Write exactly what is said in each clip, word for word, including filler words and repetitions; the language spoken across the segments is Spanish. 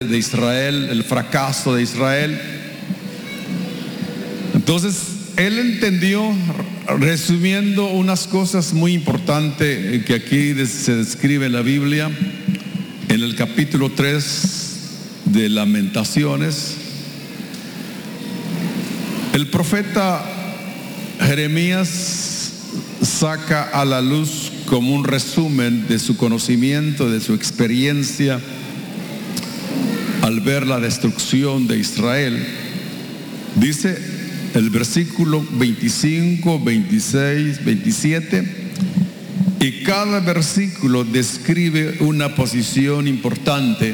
de Israel, el fracaso de Israel. Entonces, él entendió, resumiendo unas cosas muy importantes que aquí se describe en la Biblia, en el capítulo tres de Lamentaciones. El profeta Jeremías saca a la luz como un resumen de su conocimiento, de su experiencia al ver la destrucción de Israel. Dice el versículo veinticinco, veintiséis, veintisiete, y cada versículo describe una posición importante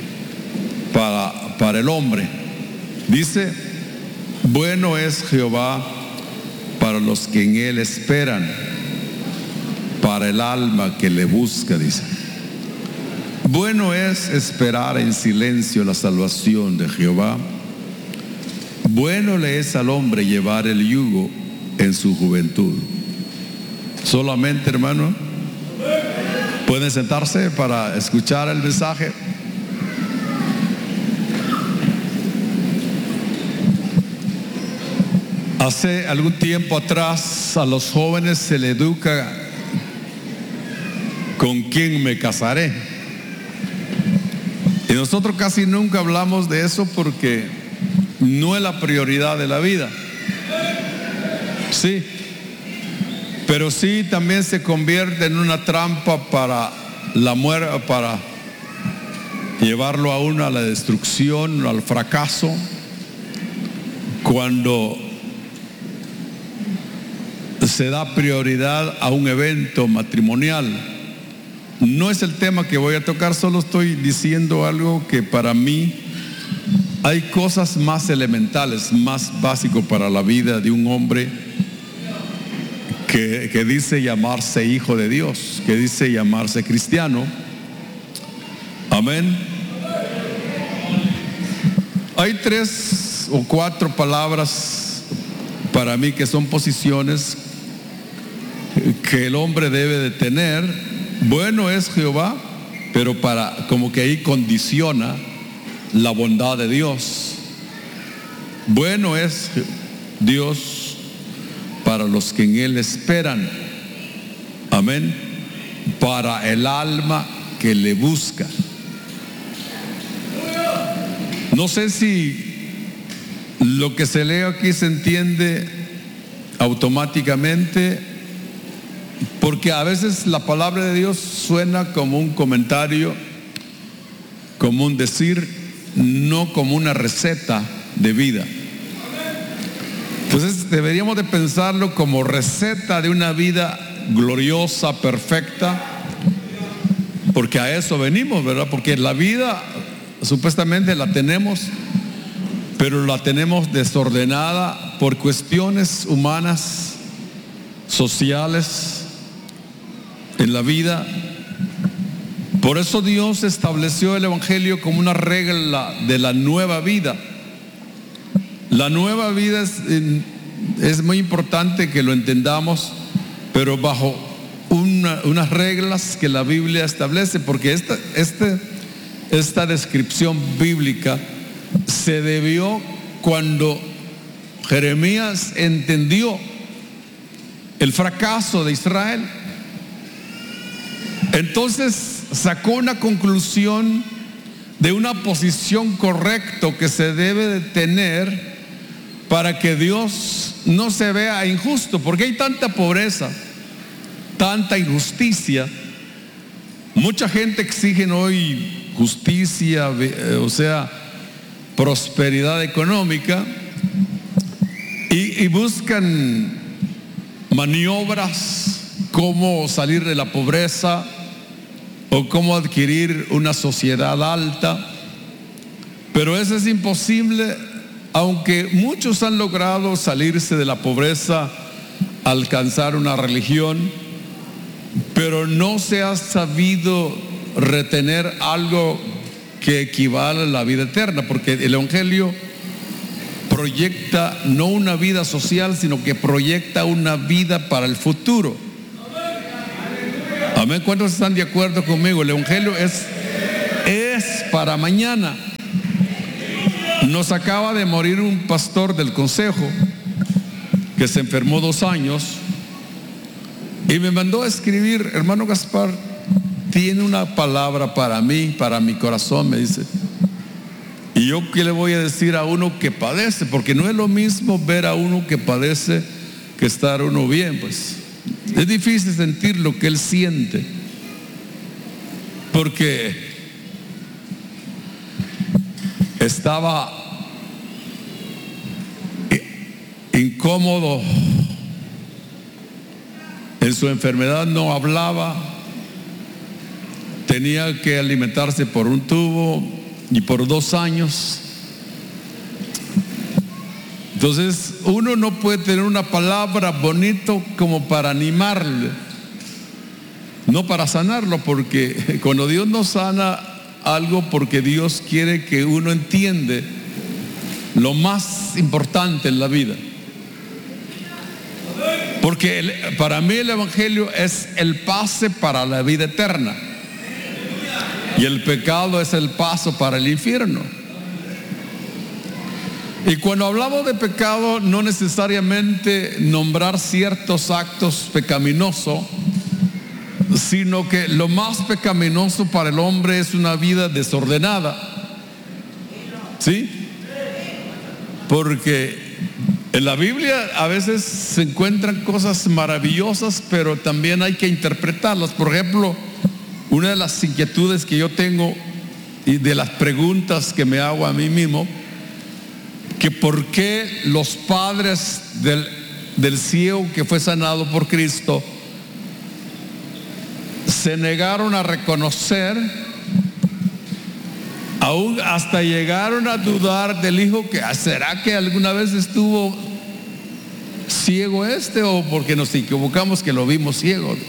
para, para el hombre. Dice: bueno es Jehová para los que en él esperan, para el alma que le busca, dice. Bueno es esperar en silencio la salvación de Jehová. Bueno le es al hombre llevar el yugo en su juventud. Solamente, hermano, pueden sentarse para escuchar el mensaje. Hace algún tiempo atrás a los jóvenes se les educa con quién me casaré. Y nosotros casi nunca hablamos de eso porque no es la prioridad de la vida. Sí, pero sí también se convierte en una trampa para la muerte, para llevarlo a uno a la destrucción, al fracaso, cuando se da prioridad a un evento matrimonial. No es el tema que voy a tocar, solo estoy diciendo algo que para mí hay cosas más elementales, más básicas para la vida de un hombre que, que dice llamarse hijo de Dios, que dice llamarse cristiano. Amén. Hay tres o cuatro palabras para mí que son posiciones que el hombre debe de tener. Bueno es Jehová, pero para, como que ahí condiciona la bondad de Dios. Bueno es Dios para los que en él esperan. Amén. Para el alma que le busca. No sé si lo que se lee aquí se entiende automáticamente, porque a veces la palabra de Dios suena como un comentario, como un decir, no como una receta de vida. Entonces deberíamos de pensarlo como receta de una vida gloriosa, perfecta, porque a eso venimos, ¿verdad? Porque la vida supuestamente la tenemos, pero la tenemos desordenada por cuestiones humanas, sociales, en la vida. Por eso Dios estableció el Evangelio como una regla de la nueva vida. La nueva vida es, es muy importante que lo entendamos, pero bajo una, unas reglas que la Biblia establece, porque esta, este, esta descripción bíblica se debió cuando Jeremías entendió el fracaso de Israel. Entonces sacó una conclusión de una posición correcta que se debe de tener para que Dios no se vea injusto, porque hay tanta pobreza, tanta injusticia. Mucha gente exige hoy justicia, o sea, prosperidad económica, y, y buscan maniobras, cómo salir de la pobreza o cómo adquirir una sociedad alta. Pero eso es imposible, aunque muchos han logrado salirse de la pobreza, alcanzar una religión, pero no se ha sabido retener algo que equivale a la vida eterna, porque el Evangelio proyecta no una vida social, sino que proyecta una vida para el futuro. Amén. ¿Cuántos están de acuerdo conmigo? El Evangelio es, es para mañana. Nos acaba de morir un pastor del consejo que se enfermó dos años y me mandó a escribir: hermano Gaspar, tiene una palabra para mí, para mi corazón, me dice. Y yo, ¿qué le voy a decir a uno que padece? Porque no es lo mismo ver a uno que padece que estar uno bien, pues. Es difícil sentir lo que él siente, porque estaba incómodo en su enfermedad, no hablaba, tenía que alimentarse por un tubo y por dos años. Entonces uno no puede tener una palabra bonito como para animarle, no para sanarlo, porque cuando Dios nos sana algo, porque Dios quiere que uno entiende lo más importante en la vida. Porque el, para mí el Evangelio es el pase para la vida eterna, y el pecado es el paso para el infierno. Y cuando hablamos de pecado, no necesariamente nombrar ciertos actos pecaminosos, sino que lo más pecaminoso para el hombre es una vida desordenada. ¿Sí? Porque en la Biblia a veces se encuentran cosas maravillosas, pero también hay que interpretarlas. Por ejemplo, una de las inquietudes que yo tengo y de las preguntas que me hago a mí mismo, que por qué los padres del, del ciego que fue sanado por Cristo se negaron a reconocer, aún hasta llegaron a dudar del hijo, que ¿será que alguna vez estuvo ciego este, o porque nos equivocamos que lo vimos ciego?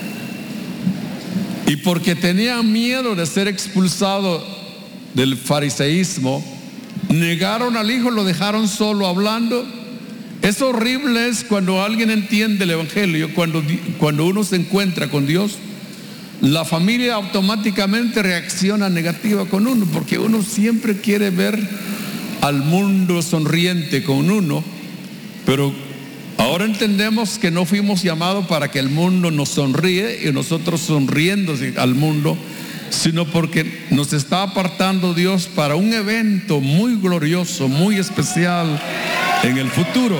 Y porque tenían miedo de ser expulsado del fariseísmo, negaron al hijo, lo dejaron solo hablando. Es horrible es cuando alguien entiende el Evangelio. Cuando, cuando uno se encuentra con Dios, la familia automáticamente reacciona negativa con uno, porque uno siempre quiere ver al mundo sonriente con uno. Pero ahora entendemos que no fuimos llamados para que el mundo nos sonríe y nosotros sonriendo al mundo, sino porque nos está apartando Dios para un evento muy glorioso, muy especial en el futuro.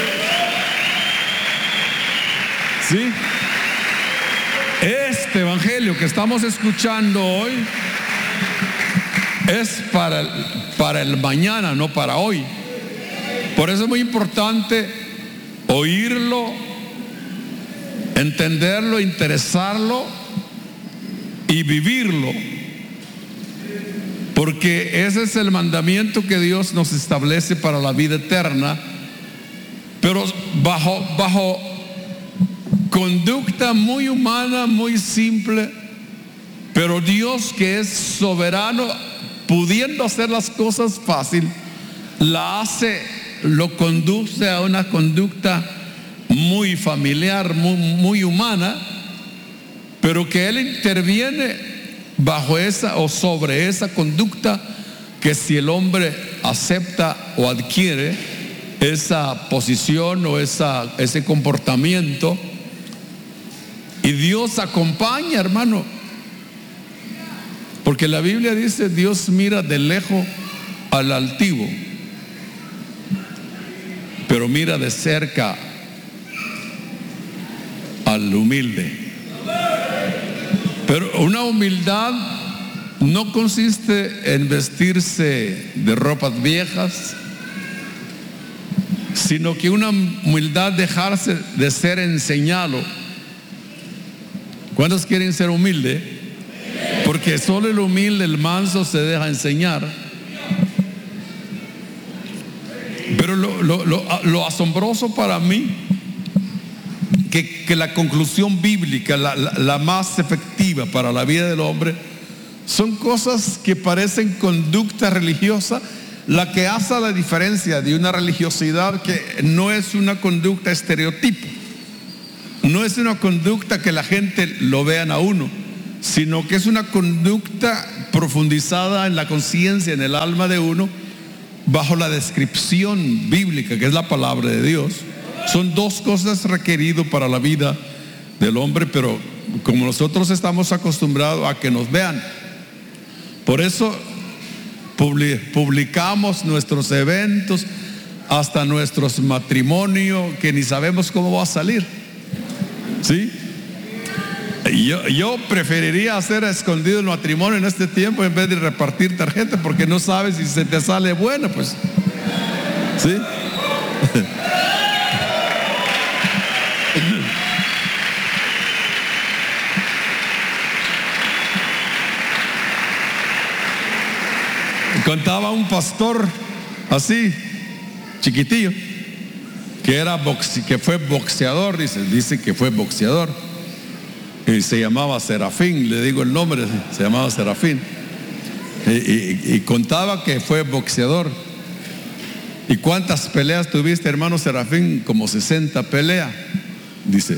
¿Sí? Este evangelio que estamos escuchando hoy es para el, para el mañana, no para hoy. Por eso es muy importante oírlo, entenderlo, interesarlo y vivirlo, porque ese es el mandamiento que Dios nos establece para la vida eterna, pero bajo, bajo conducta muy humana, muy simple. Pero Dios, que es soberano, pudiendo hacer las cosas fácil, la hace, lo conduce a una conducta muy familiar, muy, muy humana, pero que Él interviene bajo esa o sobre esa conducta, que si el hombre acepta o adquiere esa posición o esa, ese comportamiento, y Dios acompaña, hermano, porque la Biblia dice: Dios mira de lejos al altivo, pero mira de cerca al humilde. Pero una humildad no consiste en vestirse de ropas viejas, sino que una humildad dejarse de ser enseñado. ¿Cuántos quieren ser humildes? Porque solo el humilde, el manso, se deja enseñar. Pero lo, lo, lo, lo asombroso para mí, que, que la conclusión bíblica, la, la, la más efectiva para la vida del hombre, son cosas que parecen conducta religiosa, la que hace la diferencia de una religiosidad que no es una conducta estereotipo, no es una conducta que la gente lo vean a uno, sino que es una conducta profundizada en la conciencia, en el alma de uno, bajo la descripción bíblica, que es la palabra de Dios. Son dos cosas requeridas para la vida del hombre, pero como nosotros estamos acostumbrados a que nos vean, por eso publicamos nuestros eventos, hasta nuestros matrimonios, que ni sabemos cómo va a salir. ¿Sí? Yo, yo preferiría hacer escondido el matrimonio en este tiempo en vez de repartir tarjetas, porque no sabes si se te sale bueno, pues. ¿Sí? Contaba un pastor así, chiquitillo, que era boxe, que fue boxeador, dice, dice que fue boxeador, y se llamaba Serafín, le digo el nombre, se llamaba Serafín, y, y, y contaba que fue boxeador. ¿Y cuántas peleas tuviste, hermano Serafín? Como sesenta peleas, dice.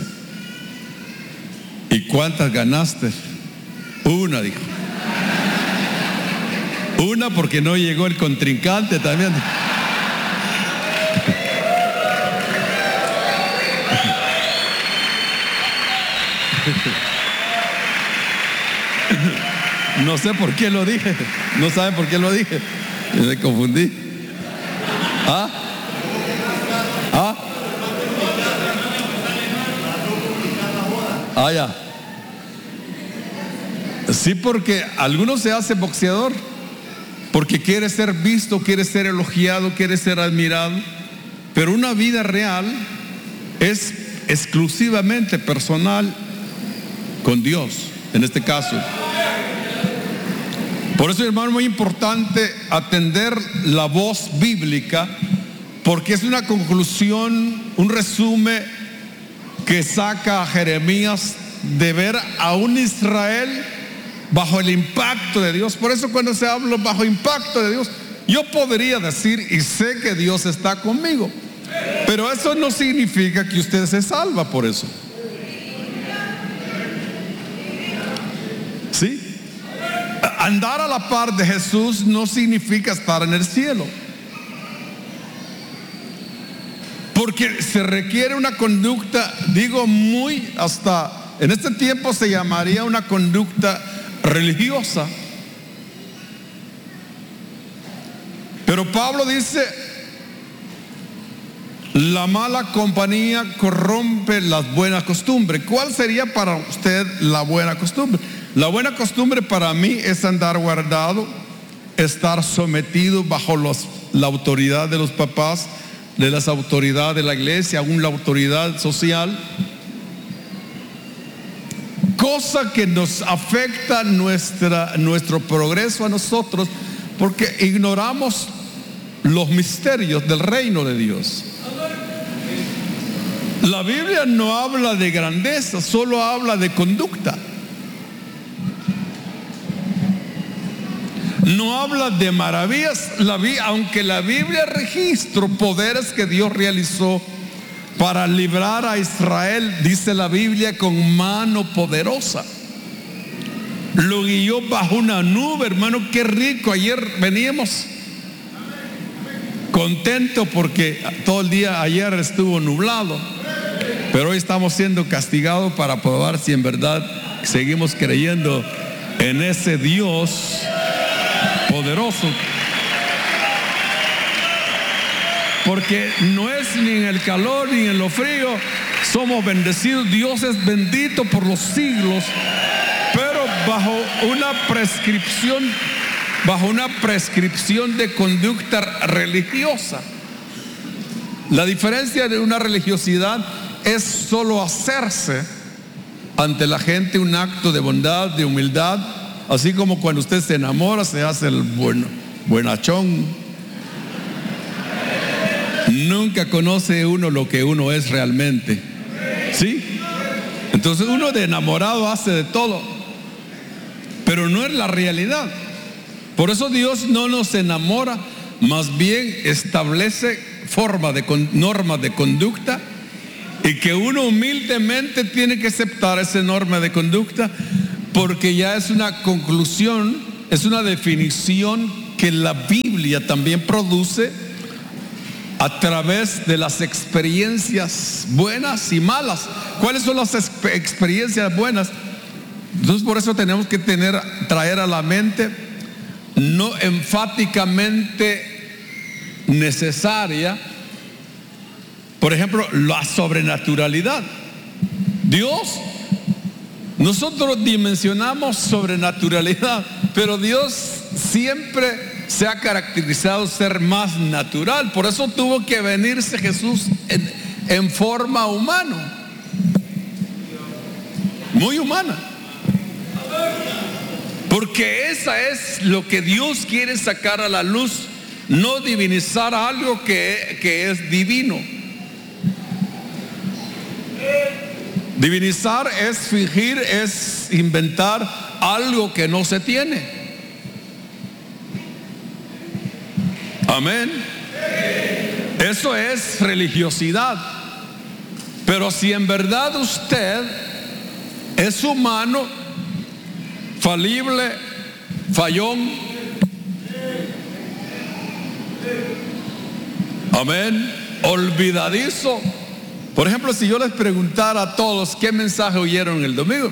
¿Y cuántas ganaste? Una, dijo. Una porque no llegó el contrincante también. No sé por qué lo dije. No sabe por qué lo dije. Me confundí. ¿Ah? ¿Ah? Ah, ya. Sí, porque algunos se hace boxeador porque quiere ser visto, quiere ser elogiado, quiere ser admirado, pero una vida real es exclusivamente personal con Dios, en este caso. Por eso, hermano, es muy importante atender la voz bíblica, porque es una conclusión, un resumen que saca a Jeremías de ver a un Israel bajo el impacto de Dios. Por eso cuando se habla bajo impacto de Dios, yo podría decir, y sé que Dios está conmigo, pero eso no significa que usted se salva por eso. ¿Sí? Andar a la par de Jesús no significa estar en el cielo, porque se requiere una conducta, digo, muy, hasta en este tiempo se llamaría una conducta religiosa. Pero Pablo dice, la mala compañía corrompe las buenas costumbres. ¿Cuál sería para usted la buena costumbre? La buena costumbre para mí es andar guardado, estar sometido bajo los, la autoridad de los papás, de las autoridades de la iglesia, aún la autoridad social. Cosa que nos afecta nuestra, nuestro progreso a nosotros, porque ignoramos los misterios del reino de Dios. La Biblia no habla de grandeza, solo habla de conducta. No habla de maravillas, la, aunque la Biblia registra poderes que Dios realizó para librar a Israel, dice la Biblia, con mano poderosa. Lo guió bajo una nube, hermano, qué rico. Ayer veníamos contentos porque todo el día ayer estuvo nublado, pero hoy estamos siendo castigados para probar si en verdad seguimos creyendo en ese Dios poderoso. Porque no es ni en el calor ni en lo frío, somos bendecidos. Dios es bendito por los siglos, pero bajo una prescripción, bajo una prescripción de conducta religiosa. La diferencia de una religiosidad es solo hacerse ante la gente un acto de bondad, de humildad, así como cuando usted se enamora, se hace el bueno, buenachón. Nunca conoce uno lo que uno es realmente. ¿Sí? Entonces uno de enamorado hace de todo, pero no es la realidad. Por eso Dios no nos enamora, más bien establece forma de, normas de conducta, y que uno humildemente tiene que aceptar esa norma de conducta, porque ya es una conclusión, es una definición que la Biblia también produce a través de las experiencias buenas y malas. ¿Cuáles son las exp- experiencias buenas? Entonces por eso tenemos que tener, traer a la mente, no enfáticamente necesaria, por ejemplo, la sobrenaturalidad. Dios, nosotros dimensionamos sobrenaturalidad, pero Dios siempre se ha caracterizado ser más natural. Por eso tuvo que venirse Jesús en, en forma humana, muy humana, porque esa es lo que Dios quiere sacar a la luz, no divinizar algo que, que es divino. Divinizar es fingir, es inventar algo que no se tiene. Amén. Eso es religiosidad. Pero si en verdad usted es humano, falible, fallón, amén, olvidadizo. Por ejemplo, si yo les preguntara a todos qué mensaje oyeron el domingo,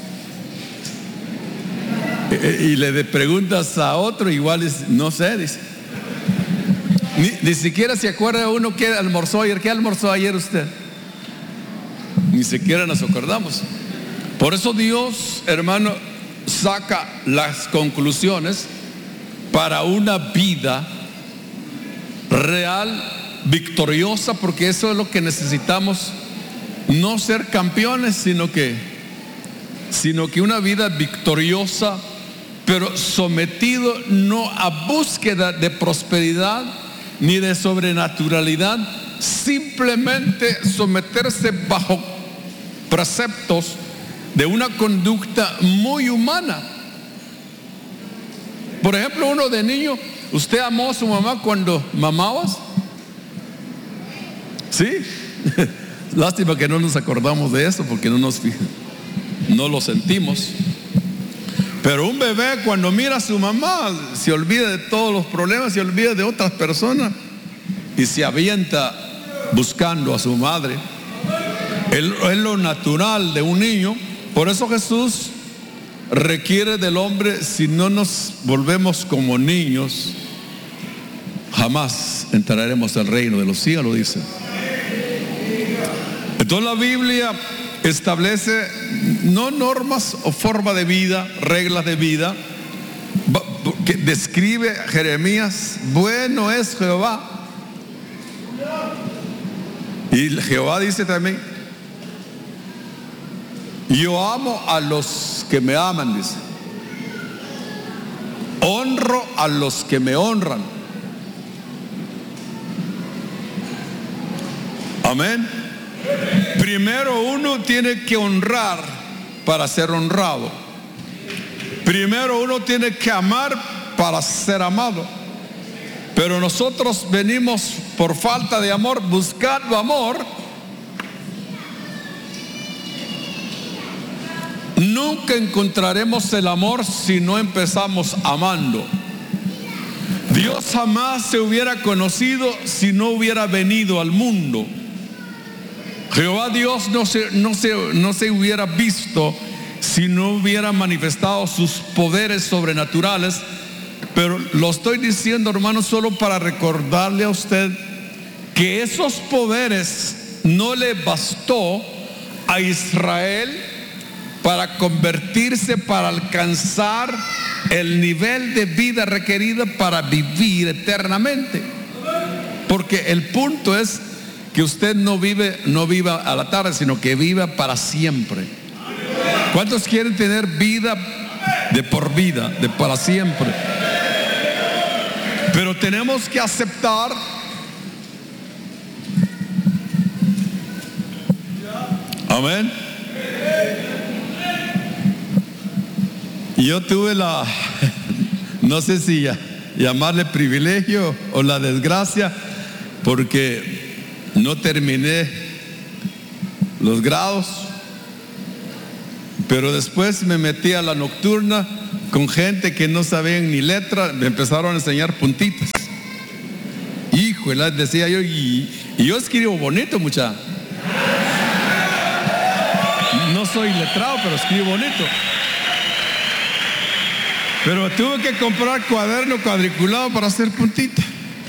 y, y le preguntas a otro, igual es, no sé, dice. Ni, ni siquiera se acuerda uno qué almorzó ayer. ¿Qué almorzó ayer usted? Ni siquiera nos acordamos. Por eso Dios, hermano, saca las conclusiones para una vida real, victoriosa, porque eso es lo que necesitamos. No ser campeones, sino que sino que una vida victoriosa, pero sometido no a búsqueda de prosperidad ni de sobrenaturalidad, simplemente someterse bajo preceptos de una conducta muy humana. Por ejemplo, uno de niño, ¿usted amó a su mamá cuando mamabas? Sí. Lástima que no nos acordamos de eso, porque no nos no lo sentimos. Pero un bebé cuando mira a su mamá se olvida de todos los problemas, se olvida de otras personas y se avienta buscando a su madre. Es lo natural de un niño. Por eso Jesús requiere del hombre, si no nos volvemos como niños, jamás entraremos al reino de los cielos, dice. Entonces la Biblia establece no normas o forma de vida, reglas de vida, que describe Jeremías: bueno es Jehová. Y Jehová dice también: yo amo a los que me aman, dice. Honro a los que me honran. Amén. Primero uno tiene que honrar para ser honrado. Primero uno tiene que amar para ser amado. Pero nosotros venimos por falta de amor, buscando amor. Nunca encontraremos el amor si no empezamos amando. Dios jamás se hubiera conocido si no hubiera venido al mundo. Jehová Dios no se, no se, no se hubiera visto si no hubiera manifestado sus poderes sobrenaturales. Pero lo estoy diciendo, hermano, solo para recordarle a usted que esos poderes no le bastó a Israel para convertirse, para alcanzar el nivel de vida requerido para vivir eternamente. Porque el punto es que usted no vive, no viva a la tarde, sino que viva para siempre. ¿Cuántos quieren tener vida de por vida, de para siempre? Pero tenemos que aceptar amén. Yo tuve la, no sé si ya, llamarle privilegio o la desgracia, porque no terminé los grados, pero después me metí a la nocturna con gente que no sabían ni letra, me empezaron a enseñar puntitas. Híjole, decía yo, y, y yo escribo bonito, mucha. No soy letrado, pero escribo bonito. Pero tuve que comprar cuaderno cuadriculado para hacer puntitas.